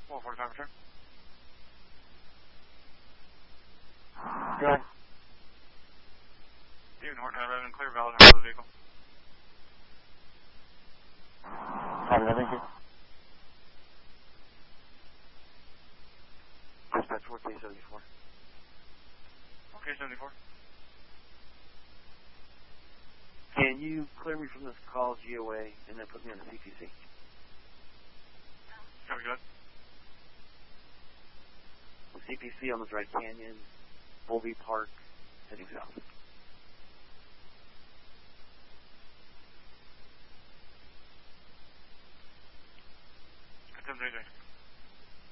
145 return. Good. Steven Horton, red and clear, valid for the vehicle. Thank you. Dispatch 4K74. Okay, 74. Can you clear me from this call GOA and then put me on the CPC? Copy, good. The CPC on the Dry Canyon, Bowlby Park, heading south. 10-3.